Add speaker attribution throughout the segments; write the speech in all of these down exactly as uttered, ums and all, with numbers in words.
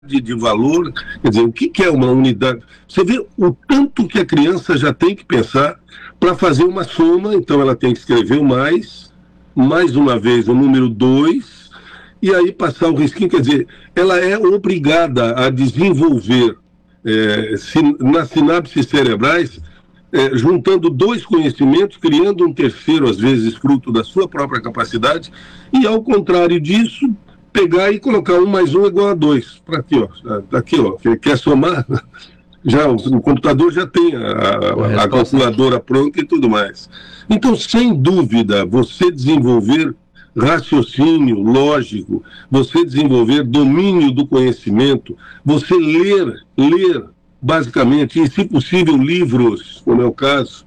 Speaker 1: de valor, quer dizer, o que, que é uma unidade? Você vê o tanto que a criança já tem que pensar para fazer uma soma, então ela tem que escrever o mais, mais uma vez o número dois, e aí passar o risquinho, quer dizer, ela é obrigada a desenvolver é, sin, nas sinapses cerebrais, é, juntando dois conhecimentos, criando um terceiro, às vezes, fruto da sua própria capacidade, e ao contrário disso, pegar e colocar um mais um igual a dois. Para aqui, ó. Aqui, ó. Quer somar? Já, o, o computador já tem a, a, a calculadora pronta e tudo mais. Então, sem dúvida, você desenvolver raciocínio lógico, você desenvolver domínio do conhecimento, você ler, ler, basicamente, e, se possível, livros, como é o caso,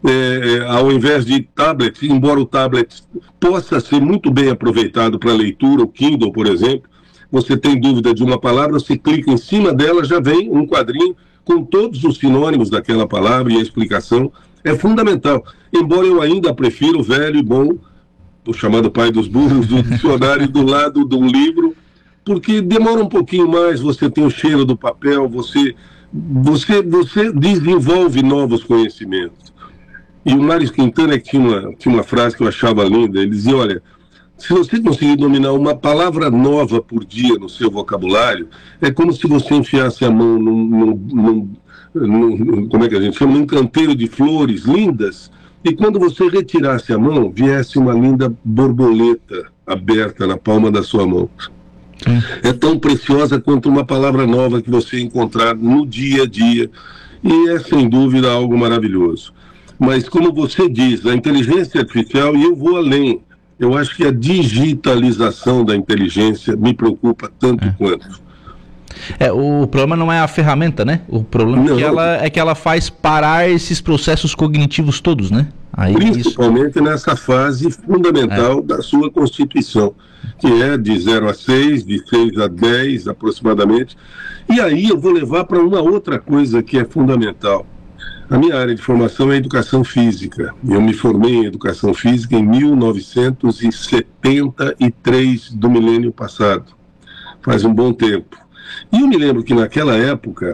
Speaker 1: É, ao invés de tablet, embora o tablet possa ser muito bem aproveitado para leitura, o Kindle, por exemplo, você tem dúvida de uma palavra, você clica em cima dela, já vem um quadrinho com todos os sinônimos daquela palavra e a explicação. É fundamental, embora eu ainda prefira o velho e bom, o chamado pai dos burros, do dicionário do lado do livro, porque demora um pouquinho mais, você tem o cheiro do papel, você, você, você desenvolve novos conhecimentos. E o Mário Quintana que tinha uma, tinha uma frase que eu achava linda, ele dizia, olha, se você conseguir dominar uma palavra nova por dia no seu vocabulário, é como se você enfiasse a mão num, num, num, num como é que a gente chama, num canteiro de flores lindas, e quando você retirasse a mão, viesse uma linda borboleta aberta na palma da sua mão. Sim. É tão preciosa quanto uma palavra nova que você encontrar no dia a dia, e é sem dúvida algo maravilhoso. Mas, como você diz, a inteligência artificial, e eu vou além, eu acho que a digitalização da inteligência me preocupa tanto é. quanto.
Speaker 2: É, o problema não é a ferramenta, né? O problema é que, ela, é que ela faz parar esses processos cognitivos todos, né? Aí
Speaker 1: Principalmente isso... nessa fase fundamental é. da sua Constituição, que é de zero a seis, de seis a dez aproximadamente. E aí eu vou levar para uma outra coisa que é fundamental. A minha área de formação é educação física. Eu me formei em educação física em mil novecentos e setenta e três do milênio passado. Faz um bom tempo. E eu me lembro que naquela época,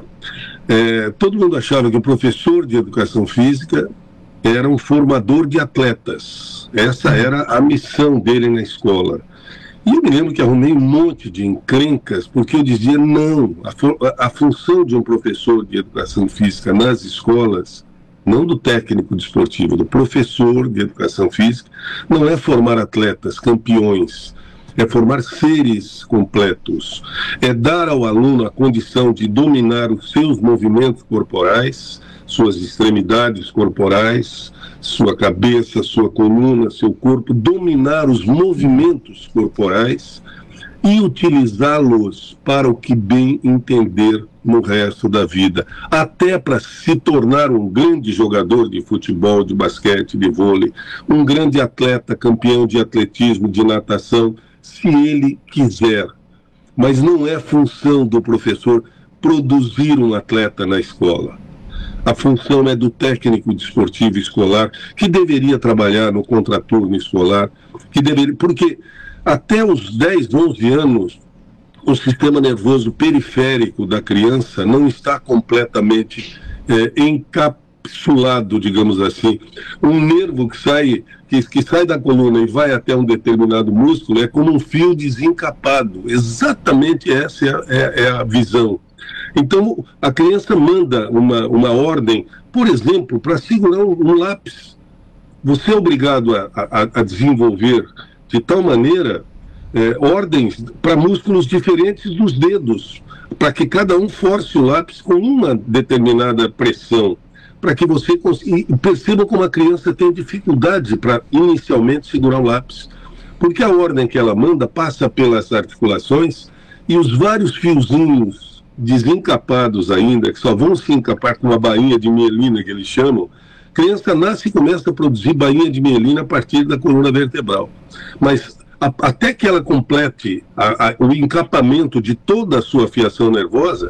Speaker 1: é, todo mundo achava que o professor de educação física era um formador de atletas. Essa era a missão dele na escola. E eu me lembro que arrumei um monte de encrencas, porque eu dizia, não, a, a função de um professor de educação física nas escolas, não do técnico desportivo, do professor de educação física, não é formar atletas, campeões, é formar seres completos, é dar ao aluno a condição de dominar os seus movimentos corporais, suas extremidades corporais, sua cabeça, sua coluna, seu corpo, dominar os movimentos corporais e utilizá-los para o que bem entender no resto da vida, até para se tornar um grande jogador de futebol, de basquete, de vôlei, um grande atleta, campeão de atletismo, de natação, se ele quiser. Mas não é função do professor produzir um atleta na escola. A função é do técnico desportivo escolar, que deveria trabalhar no contraturno escolar, que deveria, porque até os dez, onze anos, o sistema nervoso periférico da criança não está completamente é, encapsulado, digamos assim. Um nervo que sai, que, que sai da coluna e vai até um determinado músculo é como um fio desencapado. Exatamente essa é, é, é a visão. Então, a criança manda uma, uma ordem, por exemplo, para segurar um, um lápis. Você é obrigado a, a, a desenvolver, de tal maneira, é, ordens para músculos diferentes dos dedos, para que cada um force o lápis com uma determinada pressão, para que você consiga... E perceba como a criança tem dificuldade para, inicialmente, segurar o lápis. Porque a ordem que ela manda passa pelas articulações e os vários fiozinhos desencapados ainda, que só vão se encapar com uma bainha de mielina, que eles chamam, criança nasce e começa a produzir bainha de mielina a partir da coluna vertebral. Mas a, até que ela complete a, a, o encapamento de toda a sua fiação nervosa,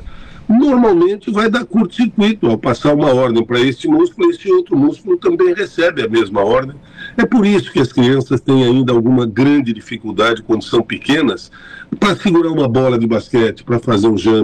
Speaker 1: normalmente vai dar curto-circuito. Ao passar uma ordem para este músculo, este outro músculo também recebe a mesma ordem. É por isso que as crianças têm ainda alguma grande dificuldade, quando são pequenas, para segurar uma bola de basquete, para fazer um jump,